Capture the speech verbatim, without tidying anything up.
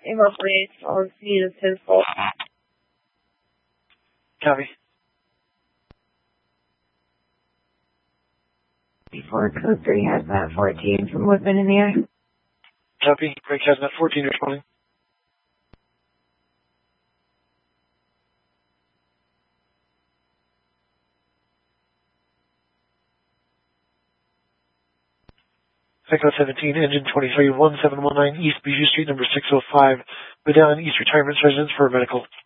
Amo forty-eight, all units ten full. Copy. Before code three has that fourteen from movement in the air. Copy. Break hazmat fourteen responding. Echo seventeen, engine twenty-three, one seven one nine East Bijou Street, number six oh five, Medallion East Retirement Residence for medical.